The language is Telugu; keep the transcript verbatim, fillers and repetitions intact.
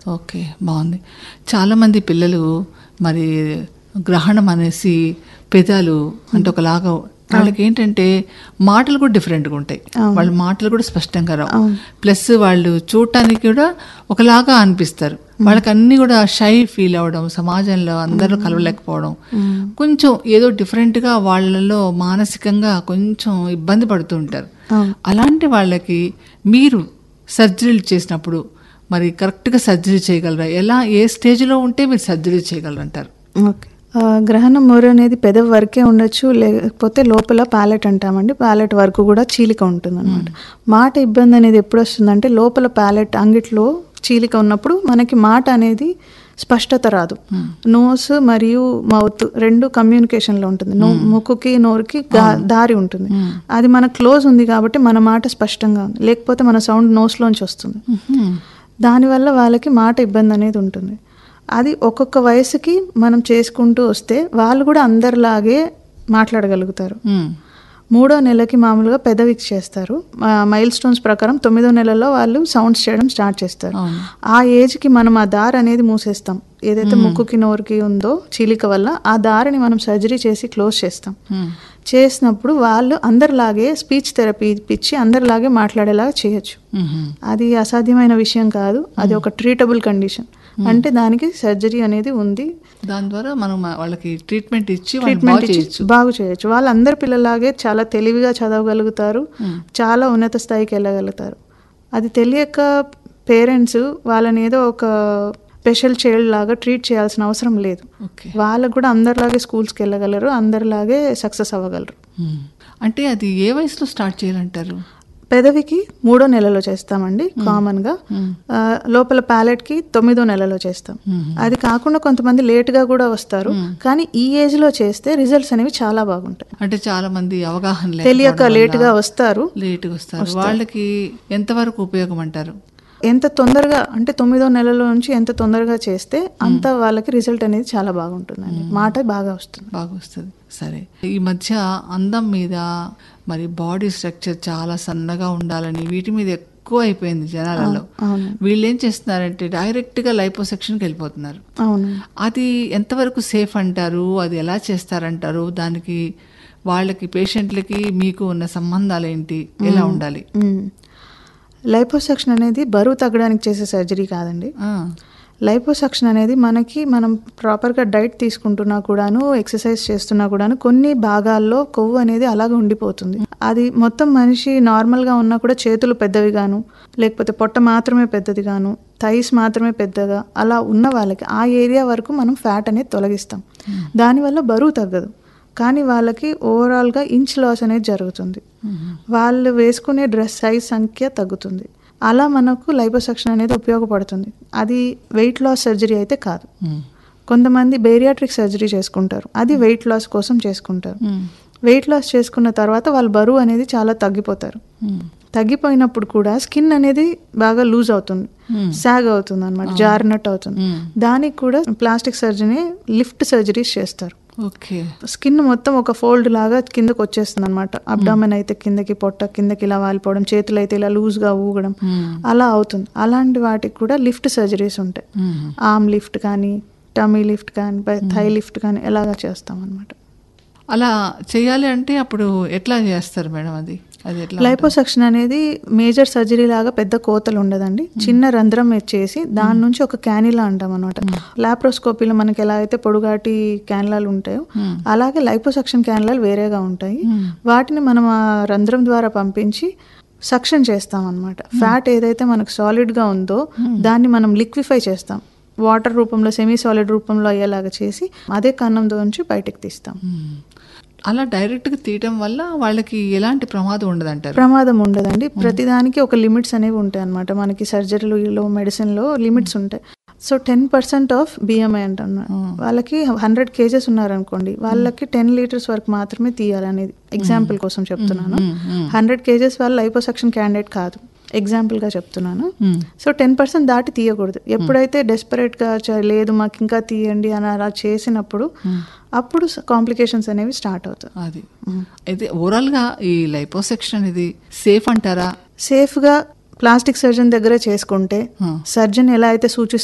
ఓకే, బాగుంది. చాలామంది పిల్లలు మరి గ్రహణం అనేసి పెదాలు అంటే ఒకలాగా వాళ్ళకి ఏంటంటే మాటలు కూడా డిఫరెంట్గా ఉంటాయి. వాళ్ళ మాటలు కూడా స్పష్టంగా రావు. ప్లస్ వాళ్ళు చూడటానికి కూడా ఒకలాగా అనిపిస్తారు. వాళ్ళకి అన్ని కూడా షై ఫీల్ అవ్వడం, సమాజంలో అందరూ కలవలేకపోవడం, కొంచెం ఏదో డిఫరెంట్గా వాళ్ళలో మానసికంగా కొంచెం ఇబ్బంది పడుతూ ఉంటారు. అలాంటి వాళ్ళకి మీరు సర్జరీలు చేసినప్పుడు మరి కరెక్ట్గా సర్జరీ చేయగలరా? ఎలా, ఏ స్టేజ్లో ఉంటే మీరు సర్జరీ చేయగలరంటారు? ఓకే, గ్రహణం మోరు అనేది పెదవి వరకే ఉండొచ్చు, లేకపోతే లోపల ప్యాలెట్ అంటామండి, ప్యాలెట్ వరకు కూడా చీలిక ఉంటుంది అనమాట. మాట ఇబ్బంది అనేది ఎప్పుడు వస్తుందంటే లోపల ప్యాలెట్ అంగిట్లో చీలిక ఉన్నప్పుడు మనకి మాట అనేది స్పష్టత రాదు. నోస్ మరియు మౌత్ రెండు కమ్యూనికేషన్లో ఉంటుంది. నో ముక్కుకి నోరుకి దారి ఉంటుంది. అది మన క్లోజ్ ఉంది కాబట్టి మన మాట స్పష్టంగా ఉంది, లేకపోతే మన సౌండ్ నోస్లోంచి వస్తుంది. దానివల్ల వాళ్ళకి మాట ఇబ్బంది అనేది ఉంటుంది. అది ఒక్కొక్క వయసుకి మనం చేసుకుంటూ వస్తే వాళ్ళు కూడా అందరిలాగే మాట్లాడగలుగుతారు. మూడో నెలకి మామూలుగా పెదవికి చేస్తారు. మైల్ స్టోన్స్ ప్రకారం తొమ్మిదో నెలలో వాళ్ళు సౌండ్స్ చేయడం స్టార్ట్ చేస్తారు. ఆ ఏజ్కి మనం ఆ దారి అనేది మూసేస్తాం. ఏదైతే ముక్కుకి నోరుకి ఉందో చీలిక వల్ల ఆ దారిని మనం సర్జరీ చేసి క్లోజ్ చేస్తాం. చేసినప్పుడు వాళ్ళు అందరిలాగే స్పీచ్ థెరపీ ఇప్పించి అందరిలాగే మాట్లాడేలాగా చేయొచ్చు. అది అసాధ్యమైన విషయం కాదు, అది ఒక ట్రీటబుల్ కండిషన్. అంటే దానికి సర్జరీ అనేది ఉంది. దాని ద్వారా మనం వాళ్ళకి ట్రీట్మెంట్ ఇచ్చి ట్రీట్మెంట్ ఇచ్చి బాగు చేయొచ్చు. వాళ్ళు అందరి పిల్లలాగే చాలా తెలివిగా చదవగలుగుతారు, చాలా ఉన్నత స్థాయికి వెళ్ళగలుగుతారు. అది తెలియక పేరెంట్స్ వాళ్ళని ఏదో ఒక స్పెషల్ చైల్డ్ లాగా ట్రీట్ చేయాల్సిన అవసరం లేదు. వాళ్ళకు కూడా అందరిలాగే స్కూల్స్కి వెళ్ళగలరు, అందరిలాగే సక్సెస్ అవ్వగలరు. అంటే అది ఏ వయసులో స్టార్ట్ చేయాలంటారు? పెదవికి మూడో నెలలో చేస్తామండి కామన్గా. లోపల ప్యాలెట్కి తొమ్మిదో నెలలో చేస్తాం. అది కాకుండా కొంతమంది లేట్గా కూడా వస్తారు, కానీ ఈ ఏజ్లో చేస్తే రిజల్ట్స్ అనేవి చాలా బాగుంటాయి. అంటే చాలా మంది అవగాహన తెలియక లేట్గా వస్తారు లేట్గా వస్తారు వాళ్ళకి ఎంతవరకు ఉపయోగం అంటారు? ఎంత తొందరగా అంటే తొమ్మిదో నెలలో నుంచి ఎంత తొందరగా చేస్తే అంత వాళ్ళకి రిజల్ట్ అనేది చాలా బాగుంటుందండి. మాట బాగా వస్తుంది బాగా వస్తుంది సరే, ఈ మధ్య అందం మీద మరి బాడీ స్ట్రక్చర్ చాలా సన్నగా ఉండాలని వీటి మీద ఎక్కువ అయిపోయింది జనాలలో. వీళ్ళు ఏం చేస్తున్నారంటే డైరెక్ట్గా లైపోసెక్షన్కి వెళ్ళిపోతున్నారు. అది ఎంతవరకు సేఫ్ అంటారు? అది ఎలా చేస్తారంటారు? దానికి వాళ్ళకి పేషెంట్లకి మీకు ఉన్న సంబంధాలు ఏంటి? ఎలా ఉండాలి? లైపోసక్షన్ అనేది బరువు తగ్గడానికి చేసే సర్జరీ కాదండి. లైపోసక్షన్ అనేది మనకి మనం ప్రాపర్గా డైట్ తీసుకుంటున్నా కూడాను, ఎక్సర్సైజ్ చేస్తున్నా కూడాను కొన్ని భాగాల్లో కొవ్వు అనేది అలాగే ఉండిపోతుంది. అది మొత్తం మనిషి నార్మల్గా ఉన్నా కూడా చేతులు పెద్దవిగాను, లేకపోతే పొట్ట మాత్రమే పెద్దదిగాను, థైస్ మాత్రమే పెద్దగా అలా ఉన్న వాళ్ళకి ఆ ఏరియా వరకు మనం ఫ్యాట్ అనేది తొలగిస్తాం. దానివల్ల బరువు తగ్గదు, కానీ వాళ్ళకి ఓవరాల్గా ఇంచ్ లాస్ అనేది జరుగుతుంది. వాళ్ళు వేసుకునే డ్రెస్ సైజ్ సంఖ్య తగ్గుతుంది. అలా మనకు లైపోసక్షన్ అనేది ఉపయోగపడుతుంది. అది వెయిట్ లాస్ సర్జరీ అయితే కాదు. కొంతమంది బేరియాట్రిక్ సర్జరీ చేసుకుంటారు, అది వెయిట్ లాస్ కోసం చేసుకుంటారు. వెయిట్ లాస్ చేసుకున్న తర్వాత వాళ్ళ బరువు అనేది చాలా తగ్గిపోతారు. తగ్గిపోయినప్పుడు కూడా స్కిన్ అనేది బాగా లూజ్ అవుతుంది, సాగ్ అవుతుంది అనమాట, జారినట్టు అవుతుంది. దానికి కూడా ప్లాస్టిక్ సర్జరీ, లిఫ్ట్ సర్జరీస్ చేస్తారు. స్కిన్ మొత్తం ఒక ఫోల్డ్ లాగా కిందకి వచ్చేస్తుంది అనమాట. అబ్డామెన్ అయితే కిందకి, పొట్ట కిందకి ఇలా వాలిపోవడం, చేతులు అయితే ఇలా లూజ్గా ఊగడం అలా అవుతుంది. అలాంటి వాటికి కూడా లిఫ్ట్ సర్జరీస్ ఉంటాయి. ఆర్మ్ లిఫ్ట్ కానీ, టమీ లిఫ్ట్ కానీ, థై లిఫ్ట్ కానీ ఎలాగా చేస్తాం అనమాట. అలా చేయాలి అంటే అప్పుడు ఎట్లా చేస్తారు మేడం? అది లైపోసక్షన్ అనేది మేజర్ సర్జరీ లాగా పెద్ద కోతలు ఉండదండి. చిన్న రంధ్రం చేసి దాని నుంచి ఒక క్యానిలా అంటాం అనమాట. లాప్రోస్కోపీలో మనకి ఎలా అయితే పొడుగాటి క్యానిలాలు ఉంటాయో అలాగే లైపోసక్షన్ క్యానిలాలు వేరేగా ఉంటాయి. వాటిని మనం ఆ రంధ్రం ద్వారా పంపించి సక్షన్ చేస్తాం అనమాట. ఫ్యాట్ ఏదైతే మనకు సాలిడ్గా ఉందో దాన్ని మనం లిక్విఫై చేస్తాం, వాటర్ రూపంలో, సెమీ సాలిడ్ రూపంలో అయ్యేలాగా చేసి అదే కన్నంతో నుంచి బయటకు తీస్తాం. అలా డైరెక్ట్గా తీయటం వల్ల వాళ్ళకి ఎలాంటి ప్రమాదం ఉండదంటారు? ప్రమాదం ఉండదండి. ప్రతిదానికి ఒక లిమిట్స్ అనేవి ఉంటాయి అనమాట. మనకి సర్జరీలో, మెడిసిన్లో లిమిట్స్ ఉంటాయి. So ten percent of BMI అంటున్నా, వాళ్ళకి హండ్రెడ్ కేజెస్ ఉన్నారనుకోండి, వాళ్ళకి టెన్ లీటర్స్ వరకు మాత్రమే తీయాలనేది ఎగ్జాంపుల్ కోసం చెప్తున్నాను. హండ్రెడ్ కేజెస్ వాళ్ళు లైపోసక్షన్ క్యాండిడేట్ కాదు, ఎగ్జాంపుల్గా చెప్తున్నాను. సో టెన్ పర్సెంట్ దాటి తీయకూడదు. ఎప్పుడైతే డెస్పరేట్గా లేదు మాకు ఇంకా తీయండి అని అలా చేసినప్పుడు అప్పుడు కాంప్లికేషన్స్ అనేవి స్టార్ట్ అవుతాయి. అది అయితే ఓవరాల్గా ఈ లైపోసెక్షన్ అనేది సేఫ్ అంటారా? సేఫ్గా ప్లాస్టిక్ సర్జన్ దగ్గరే చేసుకుంటే, సర్జన్ ఎలా అయితే సూచిస్తారో